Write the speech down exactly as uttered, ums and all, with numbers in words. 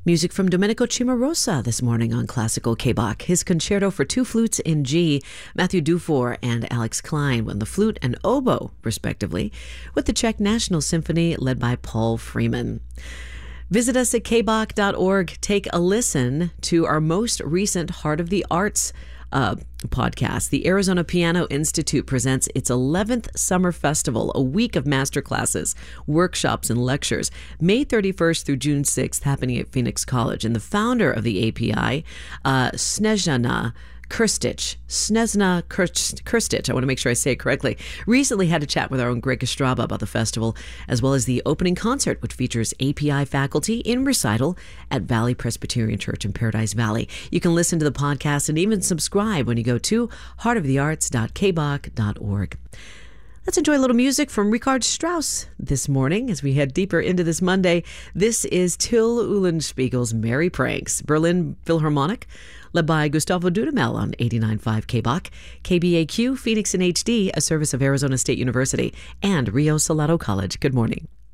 Music from Domenico Cimarosa this morning on Classical K-Bach. His concerto for two flutes in G, Matthew Dufour and Alex Klein won the flute and oboe, respectively, with the Czech National Symphony led by Paul Freeman. Visit us at k bach dot org. Take a listen to our most recent Heart of the Arts uh, podcast. The Arizona Piano Institute presents its eleventh Summer Festival, a week of masterclasses, workshops, and lectures, May thirty-first through June sixth, happening at Phoenix College. And the founder of the A P I, uh, Snezhana Krstić, Snezna Krstić, I want to make sure I say it correctly, recently had a chat with our own Greg Estraba about the festival, as well as the opening concert, which features A P I faculty in recital at Valley Presbyterian Church in Paradise Valley. You can listen to the podcast and even subscribe when you go to heart of the arts dot k bach dot org. Let's enjoy a little music from Richard Strauss this morning as we head deeper into this Monday. This is Till Eulenspiegel's Merry Pranks, Berlin Philharmonic, led by Gustavo Dudamel on eighty-nine point five K-Bach, K B A Q, Phoenix in H D, a service of Arizona State University, and Rio Salado College. Good morning.